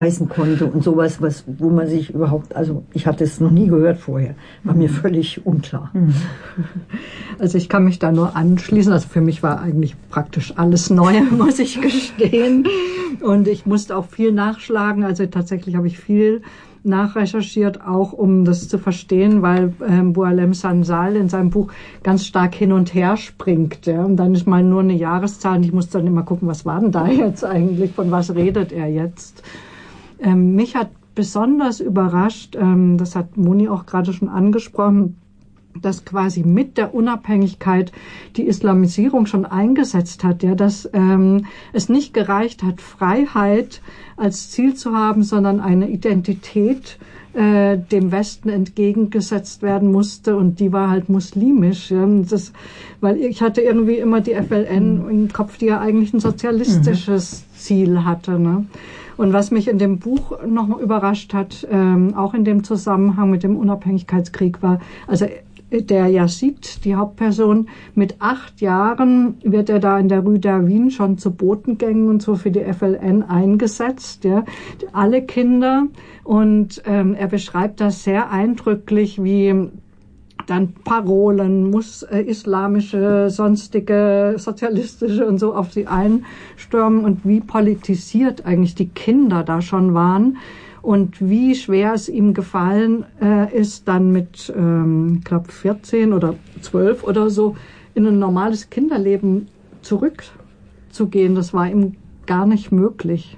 heißen konnte und sowas, wo man sich überhaupt, also ich hatte es noch nie gehört vorher, war mir völlig unklar. Also ich kann mich da nur anschließen, also für mich war eigentlich praktisch alles neu, muss ich gestehen, und ich musste auch viel nachschlagen, also tatsächlich habe ich viel nachrecherchiert, auch um das zu verstehen, weil Boualem Sansal in seinem Buch ganz stark hin und her springt. Ja? Und dann ist mal nur eine Jahreszahl und ich muss dann immer gucken, was war denn da jetzt eigentlich, von was redet er jetzt? Mich hat besonders überrascht, das hat Moni auch gerade schon angesprochen, dass quasi mit der Unabhängigkeit die Islamisierung schon eingesetzt hat, ja, dass es nicht gereicht hat, Freiheit als Ziel zu haben, sondern eine Identität dem Westen entgegengesetzt werden musste, und die war halt muslimisch. Ja. Weil ich hatte irgendwie immer die FLN im Kopf, die ja eigentlich ein sozialistisches Ziel hatte. Ne? Und was mich in dem Buch noch überrascht hat, auch in dem Zusammenhang mit dem Unabhängigkeitskrieg, war, also der Yazid, die Hauptperson, mit 8 Jahren wird er da in der Rue d'Arvin schon zu Botengängen und so für die FLN eingesetzt, ja, alle Kinder. Und er beschreibt das sehr eindrücklich, wie dann Parolen, islamische, sonstige, sozialistische und so auf sie einstürmen und wie politisiert eigentlich die Kinder da schon waren. Und wie schwer es ihm gefallen ist, dann mit, ich glaube 14 oder 12 oder so, in ein normales Kinderleben zurückzugehen. Das war ihm gar nicht möglich.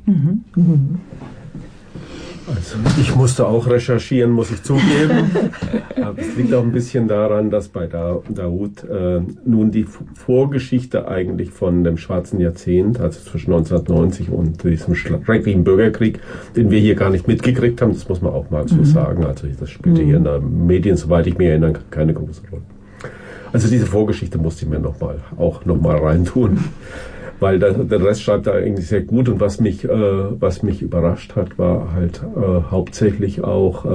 Also ich musste auch recherchieren, muss ich zugeben. Aber es liegt auch ein bisschen daran, dass bei Daoud nun die Vorgeschichte eigentlich von dem Schwarzen Jahrzehnt, also zwischen 1990 und diesem schrecklichen Bürgerkrieg, den wir hier gar nicht mitgekriegt haben, das muss man auch mal so sagen. Also das spielte hier in den Medien, soweit ich mich erinnere, keine große Rolle. Also diese Vorgeschichte musste ich mir noch mal reintun. Weil der Rest schreibt da eigentlich sehr gut, und was mich überrascht hat, war halt hauptsächlich auch,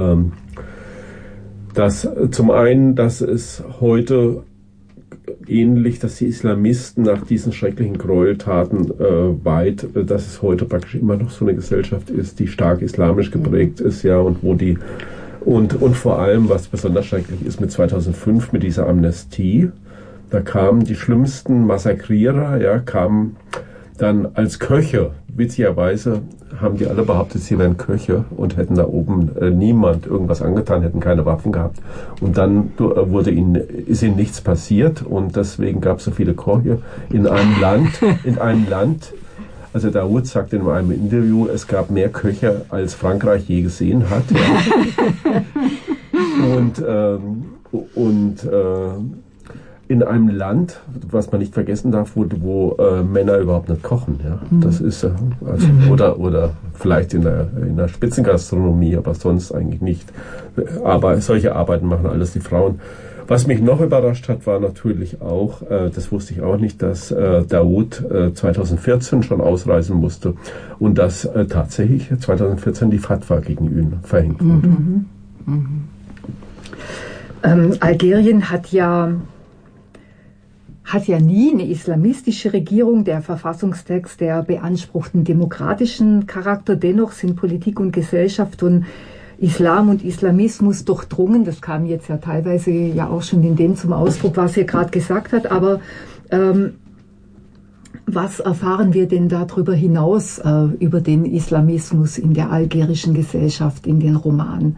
dass zum einen, dass es heute ähnlich, dass die Islamisten nach diesen schrecklichen Gräueltaten dass es heute praktisch immer noch so eine Gesellschaft ist, die stark islamisch geprägt ist, ja, und wo die und vor allem, was besonders schrecklich ist, mit 2005 mit dieser Amnestie. Da kamen die schlimmsten Massakrierer, ja, kamen dann als Köche. Witzigerweise haben die alle behauptet, sie wären Köche und hätten da oben niemand irgendwas angetan, hätten keine Waffen gehabt. Und dann ist ihnen nichts passiert, und deswegen gab es so viele Köche in einem Land. Also Daoud sagt in einem Interview, es gab mehr Köche, als Frankreich je gesehen hat. Ja. Und in einem Land, was man nicht vergessen darf, wo Männer überhaupt nicht kochen, ja. Das ist oder vielleicht in der Spitzengastronomie, aber sonst eigentlich nicht. Aber solche Arbeiten machen alles die Frauen. Was mich noch überrascht hat, war natürlich auch, das wusste ich auch nicht, dass Daoud 2014 schon ausreisen musste und dass tatsächlich 2014 die Fatwa gegen ihn verhängt wurde. Algerien hat ja nie eine islamistische Regierung. Der Verfassungstext, der beansprucht einen demokratischen Charakter. Dennoch sind Politik und Gesellschaft von Islam und Islamismus durchdrungen. Das kam jetzt ja teilweise ja auch schon in dem zum Ausdruck, was ihr gerade gesagt habt. Aber was erfahren wir denn darüber hinaus über den Islamismus in der algerischen Gesellschaft, in den Romanen?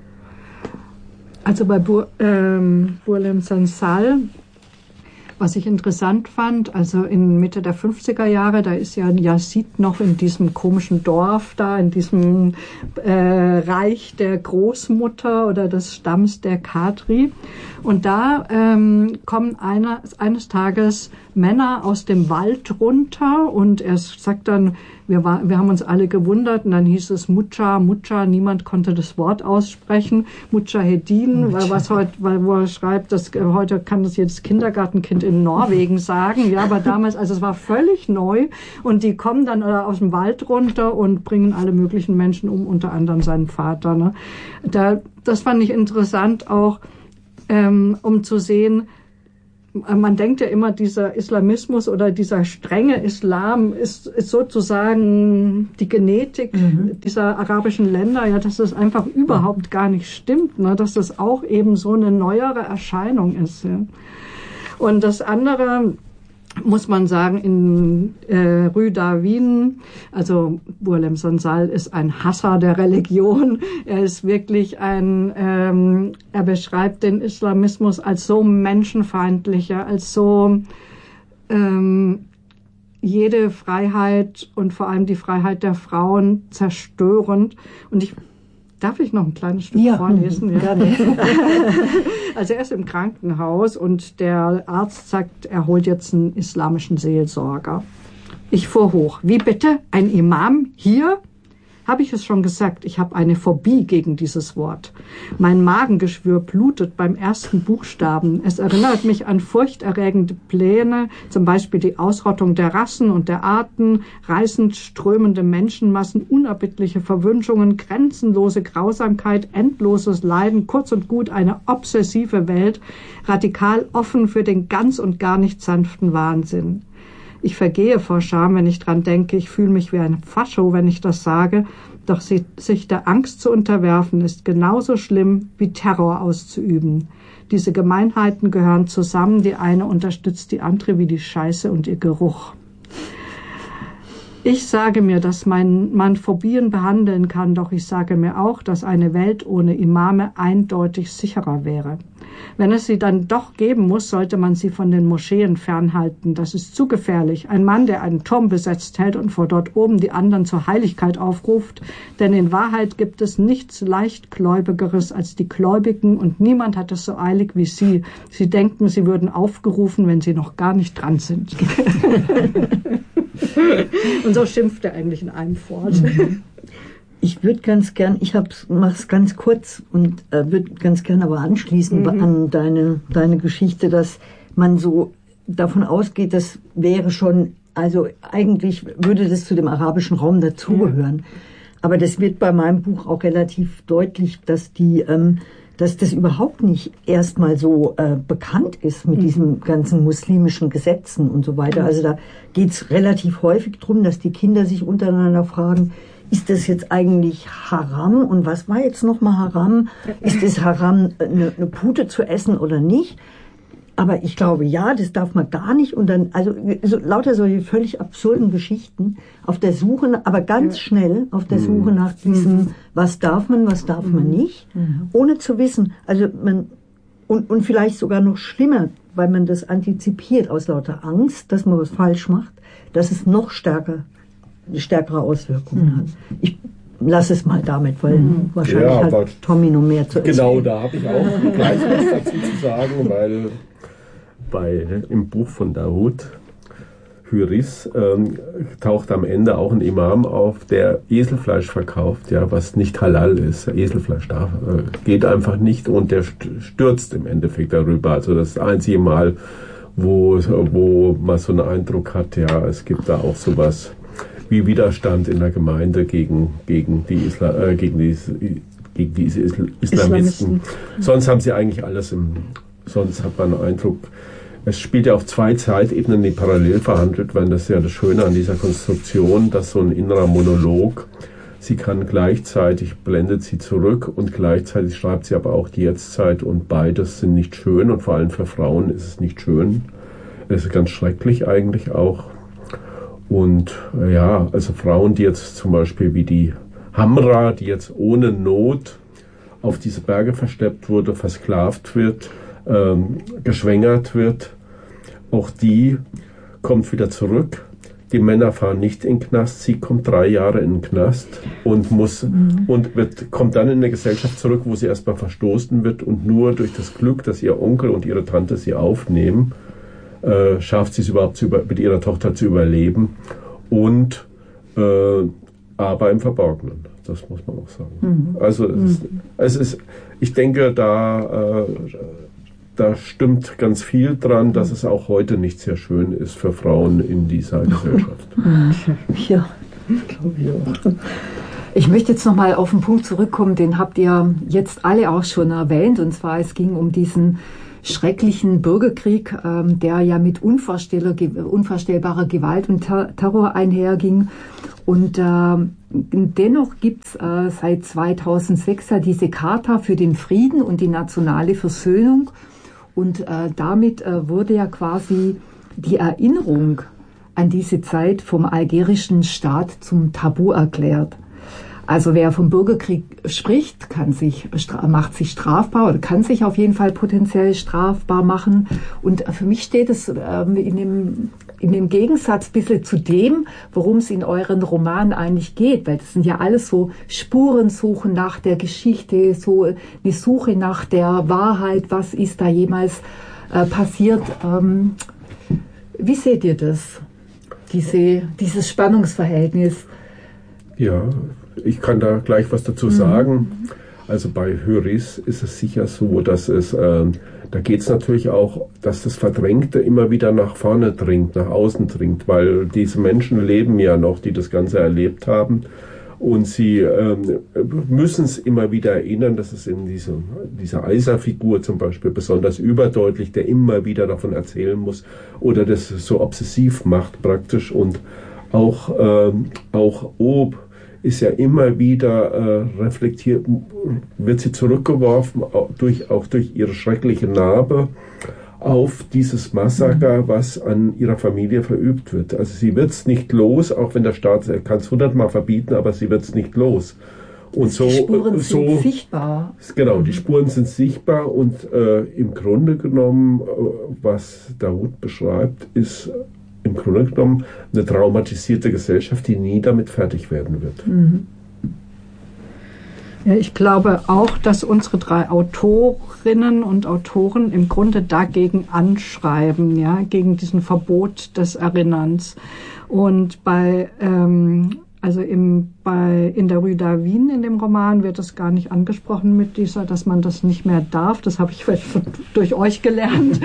Also bei Boualem Sansal, was ich interessant fand, also in Mitte der 50er Jahre, da ist ja ein Yazid noch in diesem komischen Dorf da, in diesem Reich der Großmutter oder des Stamms der Kadri. Und da kommen eines Tages Männer aus dem Wald runter, und er sagt dann, wir haben uns alle gewundert, und dann hieß es Mucha, niemand konnte das Wort aussprechen, Mujahedin, wo er schreibt, dass heute kann das jedes Kindergartenkind in Norwegen sagen, ja, aber damals, also es war völlig neu, und die kommen dann aus dem Wald runter und bringen alle möglichen Menschen um, unter anderem seinen Vater. Ne? Das fand ich interessant auch, um zu sehen, man denkt ja immer, dieser Islamismus oder dieser strenge Islam ist sozusagen die Genetik dieser arabischen Länder, ja, dass das einfach überhaupt gar nicht stimmt, ne, dass das auch eben so eine neuere Erscheinung ist. Ja. Und das andere, muss man sagen, in Rue Darwin, also Boualem Sansal ist ein Hasser der Religion. Er ist wirklich er beschreibt den Islamismus als so menschenfeindlicher, als so jede Freiheit und vor allem die Freiheit der Frauen zerstörend. Und darf ich noch ein kleines Stück vorlesen? Ja, gerne. Also er ist im Krankenhaus und der Arzt sagt, er holt jetzt einen islamischen Seelsorger. Ich fuhr hoch. Wie bitte? Ein Imam hier? Habe ich es schon gesagt, ich habe eine Phobie gegen dieses Wort. Mein Magengeschwür blutet beim ersten Buchstaben. Es erinnert mich an furchterregende Pläne, zum Beispiel die Ausrottung der Rassen und der Arten, reißend strömende Menschenmassen, unerbittliche Verwünschungen, grenzenlose Grausamkeit, endloses Leiden, kurz und gut eine obsessive Welt, radikal offen für den ganz und gar nicht sanften Wahnsinn. Ich vergehe vor Scham, wenn ich dran denke. Ich fühle mich wie ein Fascho, wenn ich das sage. Doch sich der Angst zu unterwerfen, ist genauso schlimm wie Terror auszuüben. Diese Gemeinheiten gehören zusammen. Die eine unterstützt die andere wie die Scheiße und ihr Geruch. Ich sage mir, dass man Phobien behandeln kann, doch ich sage mir auch, dass eine Welt ohne Imame eindeutig sicherer wäre. Wenn es sie dann doch geben muss, sollte man sie von den Moscheen fernhalten. Das ist zu gefährlich. Ein Mann, der einen Turm besetzt hält und vor dort oben die anderen zur Heiligkeit aufruft. Denn in Wahrheit gibt es nichts Leichtgläubigeres als die Gläubigen und niemand hat es so eilig wie sie. Sie denken, sie würden aufgerufen, wenn sie noch gar nicht dran sind. Und so schimpft er eigentlich in einem fort. Ich würde ganz gern, mache es ganz kurz und würde ganz gern aber anschließen an deine Geschichte, dass man so davon ausgeht, das wäre schon, also eigentlich würde das zu dem arabischen Raum dazugehören. Aber das wird bei meinem Buch auch relativ deutlich, dass das überhaupt nicht erstmal so bekannt ist mit diesen ganzen muslimischen Gesetzen und so weiter. Also da geht's relativ häufig drum, dass die Kinder sich untereinander fragen, ist das jetzt eigentlich Haram? Und was war jetzt nochmal Haram? Ist es Haram, eine Pute zu essen oder nicht? Aber ich glaube, ja, das darf man gar nicht. Und dann, also so, lauter solche völlig absurden Geschichten auf der Suche, aber ganz schnell auf der Suche nach diesem, was darf man nicht, ohne zu wissen. Also und vielleicht sogar noch schlimmer, weil man das antizipiert aus lauter Angst, dass man was falsch macht, dass es noch stärkere Auswirkungen hat. Ich lasse es mal damit, weil wahrscheinlich hat Tommy noch mehr zu erzählen. Genau, da habe ich auch gleich was dazu zu sagen, weil im Buch von Daoud Hüris taucht am Ende auch ein Imam auf, der Eselfleisch verkauft, ja, was nicht halal ist. Eselfleisch geht einfach nicht und der stürzt im Endeffekt darüber. Also das einzige Mal, wo man so einen Eindruck hat, es gibt da auch sowas wie Widerstand in der Gemeinde gegen diese Islamisten. Sonst haben sie eigentlich alles sonst hat man den Eindruck, es spielt ja auf zwei Zeitebenen, die parallel verhandelt werden. Das ist ja das Schöne an dieser Konstruktion, dass so ein innerer Monolog, sie kann gleichzeitig, blendet sie zurück und gleichzeitig schreibt sie aber auch die Jetztzeit und beides sind nicht schön und vor allem für Frauen ist es nicht schön. Es ist ganz schrecklich eigentlich auch. Und also Frauen, die jetzt zum Beispiel wie die Hamra, die jetzt ohne Not auf diese Berge verschleppt wurde, versklavt wird, geschwängert wird, auch die kommt wieder zurück. Die Männer fahren nicht in den Knast, sie kommt 3 Jahre in den Knast und kommt dann in eine Gesellschaft zurück, wo sie erstmal verstoßen wird und nur durch das Glück, dass ihr Onkel und ihre Tante sie aufnehmen, schafft sie es überhaupt mit ihrer Tochter zu überleben und aber im Verborgenen. Das muss man auch sagen. Also es ist, ich denke, da stimmt ganz viel dran, dass es auch heute nicht sehr schön ist für Frauen in dieser Gesellschaft. Ja, glaube ich auch. Ich möchte jetzt nochmal auf den Punkt zurückkommen, den habt ihr jetzt alle auch schon erwähnt, und zwar es ging um diesen schrecklichen Bürgerkrieg, der ja mit unvorstellbarer Gewalt und Terror einherging. Und dennoch gibt's seit 2006 ja diese Charta für den Frieden und die nationale Versöhnung. Und damit wurde ja quasi die Erinnerung an diese Zeit vom algerischen Staat zum Tabu erklärt. Also wer vom Bürgerkrieg spricht, macht sich strafbar oder kann sich auf jeden Fall potenziell strafbar machen. Und für mich steht es in dem Gegensatz ein bisschen zu dem, worum es in euren Romanen eigentlich geht. Weil das sind ja alles so Spurensuchen nach der Geschichte, so eine Suche nach der Wahrheit, was ist da jemals passiert. Wie seht ihr das, dieses Spannungsverhältnis? Ja, ich kann da gleich was dazu sagen. Also bei Höris ist es sicher so, dass da geht es natürlich auch, dass das Verdrängte immer wieder nach vorne dringt, nach außen dringt, weil diese Menschen leben ja noch, die das Ganze erlebt haben. Und sie müssen es immer wieder erinnern, dass es in dieser Eiser-Figur zum Beispiel besonders überdeutlich, der immer wieder davon erzählen muss oder das so obsessiv macht praktisch. Und auch Ob ist ja immer wieder reflektiert, wird sie zurückgeworfen, auch durch ihre schreckliche Narbe auf dieses Massaker, was an ihrer Familie verübt wird. Also sie wird es nicht los, auch wenn der Staat kann es 100-mal verbieten, aber sie wird es nicht los. Und die Spuren sind sichtbar. Genau, die Spuren sind sichtbar und im Grunde genommen, was Daoud beschreibt, ist im Grunde genommen eine traumatisierte Gesellschaft, die nie damit fertig werden wird. Ja, ich glaube auch, dass unsere 3 Autorinnen und Autoren im Grunde dagegen anschreiben, ja, gegen diesen Verbot des Erinnerns. Und in der Rue d'Avin in dem Roman wird es gar nicht angesprochen dass man das nicht mehr darf. Das habe ich durch euch gelernt.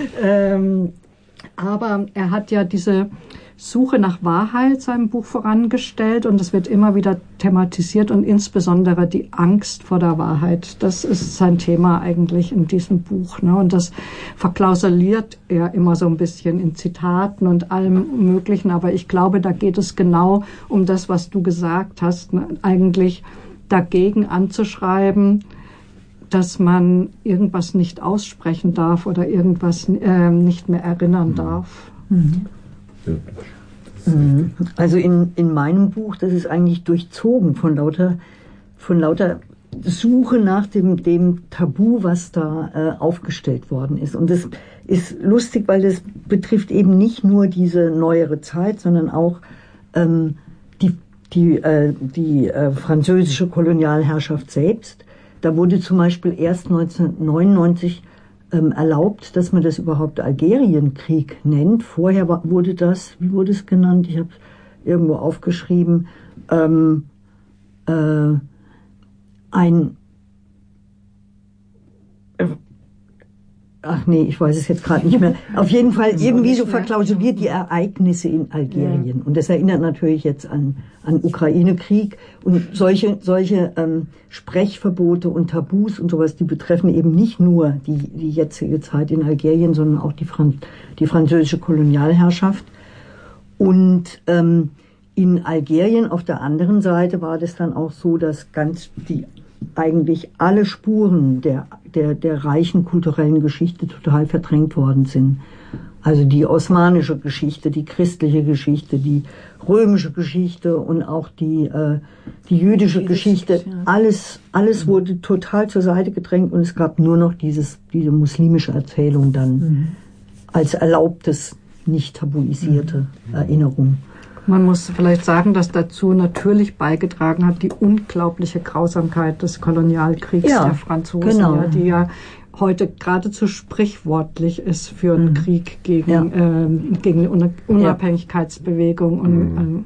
Aber er hat ja diese Suche nach Wahrheit seinem Buch vorangestellt und es wird immer wieder thematisiert und insbesondere die Angst vor der Wahrheit. Das ist sein Thema eigentlich in diesem Buch, ne? Und das verklausuliert er immer so ein bisschen in Zitaten und allem Möglichen. Aber ich glaube, da geht es genau um das, was du gesagt hast, ne? Eigentlich dagegen anzuschreiben, dass man irgendwas nicht aussprechen darf oder irgendwas nicht mehr erinnern darf. Also in meinem Buch, das ist eigentlich durchzogen von lauter Suche nach dem Tabu, was da aufgestellt worden ist. Und das ist lustig, weil das betrifft eben nicht nur diese neuere Zeit, sondern auch die französische Kolonialherrschaft selbst. Da wurde zum Beispiel erst 1999 erlaubt, dass man das überhaupt Algerienkrieg nennt. Vorher wurde wie wurde es genannt? Ich habe es irgendwo aufgeschrieben, ich weiß es jetzt gerade nicht mehr. Auf jeden Fall irgendwie so verklausuliert die Ereignisse in Algerien. Ja. Und das erinnert natürlich jetzt an Ukraine-Krieg. Und solche Sprechverbote und Tabus und sowas, die betreffen eben nicht nur die jetzige Zeit in Algerien, sondern auch die französische Kolonialherrschaft. Und in Algerien auf der anderen Seite war das dann auch so, dass eigentlich alle Spuren der reichen kulturellen Geschichte total verdrängt worden sind. Also die osmanische Geschichte, die christliche Geschichte, die römische Geschichte und auch die jüdische Geschichte. Alles wurde total zur Seite gedrängt und es gab nur noch diese muslimische Erzählung dann als erlaubtes, nicht tabuisierte Erinnerung. Man muss vielleicht sagen, dass dazu natürlich beigetragen hat die unglaubliche Grausamkeit des Kolonialkriegs der Franzosen, genau. Die ja heute geradezu sprichwörtlich ist für einen Krieg gegen eine Unabhängigkeitsbewegung.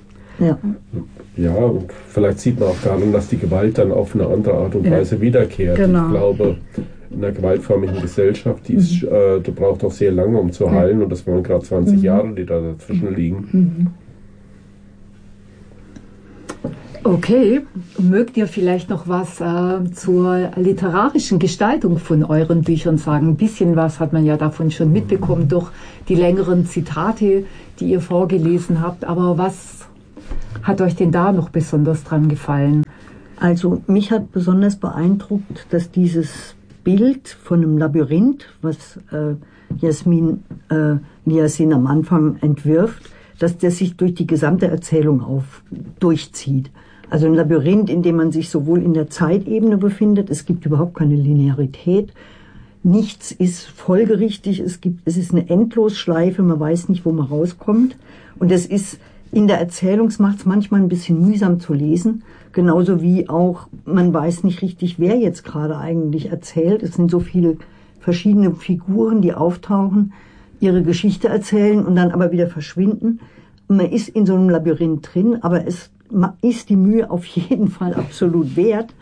Und vielleicht sieht man auch daran, dass die Gewalt dann auf eine andere Art und Weise wiederkehrt. Genau. Ich glaube, in einer gewaltförmigen Gesellschaft, die braucht auch sehr lange, um zu heilen, und das waren gerade 20 Jahre, die da dazwischen liegen. Okay, mögt ihr vielleicht noch was zur literarischen Gestaltung von euren Büchern sagen? Ein bisschen was hat man ja davon schon mitbekommen durch die längeren Zitate, die ihr vorgelesen habt. Aber was hat euch denn da noch besonders dran gefallen? Also mich hat besonders beeindruckt, dass dieses Bild von einem Labyrinth, was Jasmin Liasin am Anfang entwirft, dass der sich durch die gesamte Erzählung durchzieht. Also ein Labyrinth, in dem man sich sowohl in der Zeitebene befindet, es gibt überhaupt keine Linearität, nichts ist folgerichtig, es ist eine Endlosschleife, man weiß nicht, wo man rauskommt. Und es ist in der Erzählung, macht es manchmal ein bisschen mühsam zu lesen, genauso wie auch, man weiß nicht richtig, wer jetzt gerade eigentlich erzählt. Es sind so viele verschiedene Figuren, die auftauchen, ihre Geschichte erzählen und dann aber wieder verschwinden. Man ist in so einem Labyrinth drin, aber es ist die Mühe auf jeden Fall absolut wert,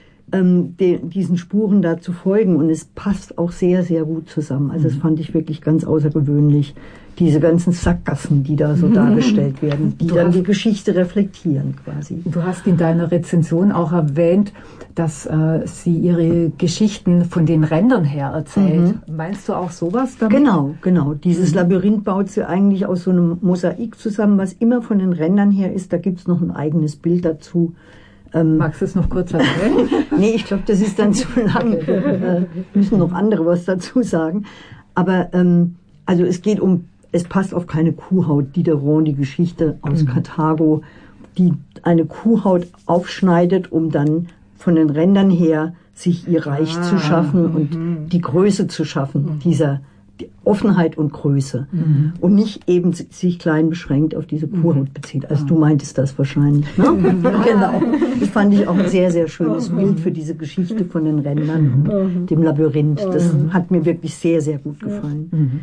diesen Spuren da zu folgen. Und es passt auch sehr, sehr gut zusammen. Also das fand ich wirklich ganz außergewöhnlich. Diese ganzen Sackgassen, die da so dargestellt werden, die dann die Geschichte reflektieren quasi. Du hast in deiner Rezension auch erwähnt, dass sie ihre Geschichten von den Rändern her erzählt. Meinst du auch sowas damit? Genau. Dieses Labyrinth baut sie eigentlich aus so einem Mosaik zusammen, was immer von den Rändern her ist. Da gibt's noch ein eigenes Bild dazu. Magst du es noch kurz erzählen? Nee, ich glaube, das ist dann zu lang. Müssen noch andere was dazu sagen. Aber also es passt auf keine Kuhhaut. Diderot, die Geschichte aus Karthago, die eine Kuhhaut aufschneidet, um dann von den Rändern her sich ihr Reich zu schaffen und die Größe zu schaffen, die Offenheit und Größe. Und nicht eben sich klein beschränkt auf diese Kuhhaut bezieht. Also du meintest das wahrscheinlich, ne? Genau. Das fand ich auch ein sehr, sehr schönes Bild für diese Geschichte von den Rändern und dem Labyrinth. Das hat mir wirklich sehr, sehr gut gefallen.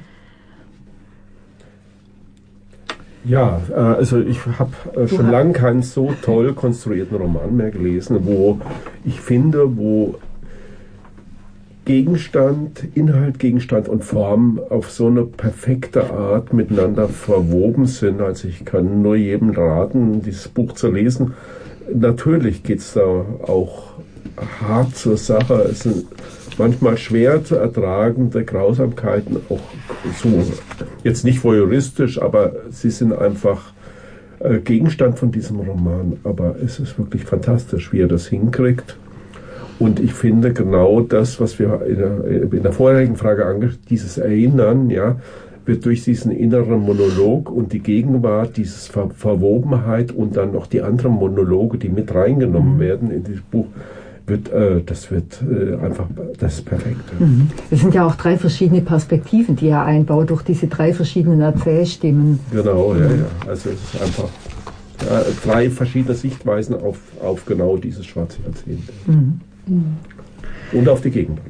Ja, also ich habe schon lange keinen so toll konstruierten Roman mehr gelesen, wo ich finde, wo Inhalt, Gegenstand und Form auf so eine perfekte Art miteinander verwoben sind. Also ich kann nur jedem raten, dieses Buch zu lesen. Natürlich geht's da auch hart zur Sache. Es sind manchmal schwer zu ertragende Grausamkeiten, auch so, jetzt nicht voyeuristisch, aber sie sind einfach Gegenstand von diesem Roman. Aber es ist wirklich fantastisch, wie er das hinkriegt. Und ich finde genau das, was wir in der vorherigen Frage dieses Erinnern, ja, wird durch diesen inneren Monolog und die Gegenwart, dieses Verwobenheit und dann noch die anderen Monologe, die mit reingenommen werden in dieses Buch, das wird einfach das Perfekte. Es sind ja auch 3 verschiedene Perspektiven, die er einbaut, durch diese 3 verschiedenen Erzählstimmen. Genau, ja. Also es ist einfach 3 verschiedene Sichtweisen auf genau dieses schwarze Jahrzehnt. Und auf die Gegenwart.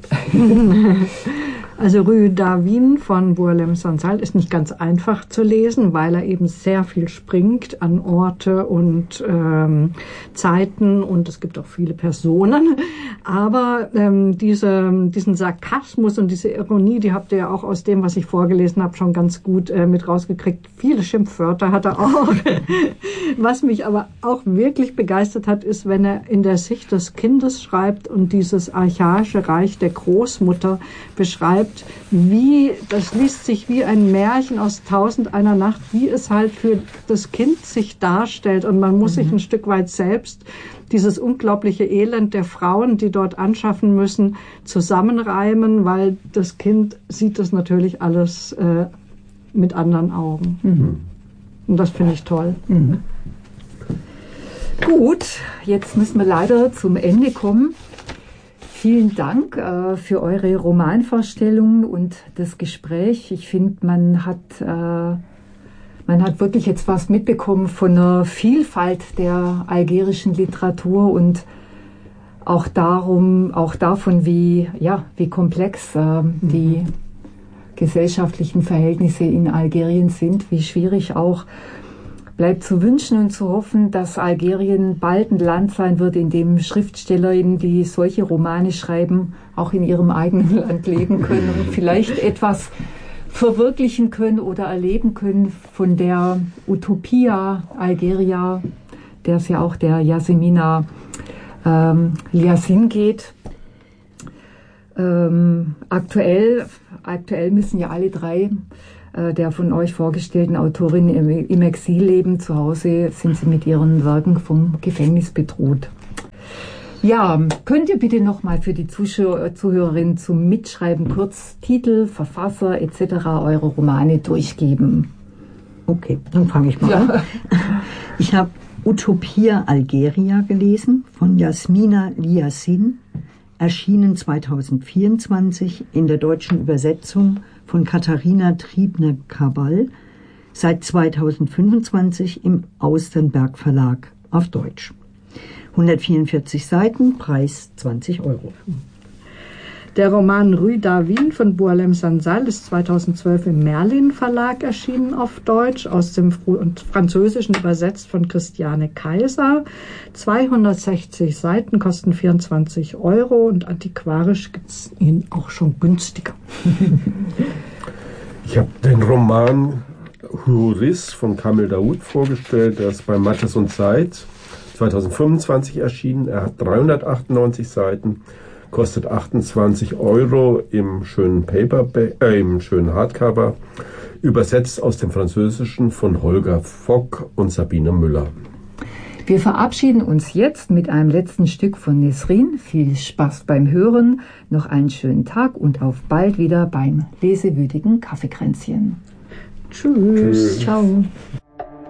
Also Rue Darwin von Bourlem-Sansal ist nicht ganz einfach zu lesen, weil er eben sehr viel springt an Orte und Zeiten und es gibt auch viele Personen. Aber diesen Sarkasmus und diese Ironie, die habt ihr ja auch aus dem, was ich vorgelesen habe, schon ganz gut mit rausgekriegt. Viele Schimpfwörter hat er auch. Was mich aber auch wirklich begeistert hat, ist, wenn er in der Sicht des Kindes schreibt und dieses archaische Reich der Großmutter beschreibt, das liest sich wie ein Märchen aus 1001 Nacht, wie es halt für das Kind sich darstellt. Und man muss sich ein Stück weit selbst dieses unglaubliche Elend der Frauen, die dort anschaffen müssen, zusammenreimen, weil das Kind sieht das natürlich alles mit anderen Augen. Und das finde ich toll. Gut, jetzt müssen wir leider zum Ende kommen. Vielen Dank für eure Romanvorstellungen und das Gespräch. Ich finde, man hat wirklich jetzt was mitbekommen von der Vielfalt der algerischen Literatur und auch davon, wie komplex die gesellschaftlichen Verhältnisse in Algerien sind, wie schwierig auch. Bleibt zu wünschen und zu hoffen, dass Algerien bald ein Land sein wird, in dem Schriftstellerinnen, die solche Romane schreiben, auch in ihrem eigenen Land leben können und vielleicht etwas verwirklichen können oder erleben können von der Utopia Algeria, der es ja auch der Yasemina Liasin geht. Aktuell müssen ja alle drei der von euch vorgestellten Autorinnen im Exil leben. Zu Hause sind sie mit ihren Werken vom Gefängnis bedroht. Ja, könnt ihr bitte nochmal für die Zuhörerinnen zum Mitschreiben kurz Titel, Verfasser etc. eure Romane durchgeben? Okay, dann fange ich mal an. Ich habe Utopia Algeria gelesen von Yasmina Liasin, erschienen 2024 in der deutschen Übersetzung von Katharina Triebner-Caball, seit 2025 im Austernberg Verlag auf Deutsch. 144 Seiten, Preis 20 €. Der Roman Rue d'Avin von Boualem Sansal ist 2012 im Merlin Verlag erschienen auf Deutsch, aus dem Französischen übersetzt von Christiane Kaiser. 260 Seiten, kosten 24 € und antiquarisch gibt es ihn auch schon günstiger. Ich habe den Roman Huris von Kamel Daoud vorgestellt. Der ist bei Mattes und Seitz 2025 erschienen. Er hat 398 Seiten, kostet 28 € im schönen im schönen Hardcover, übersetzt aus dem Französischen von Holger Fock und Sabine Müller. Wir verabschieden uns jetzt mit einem letzten Stück von Nesrin. Viel Spaß beim Hören, noch einen schönen Tag und auf bald wieder beim lesewütigen Kaffeekränzchen. Tschüss. Ciao.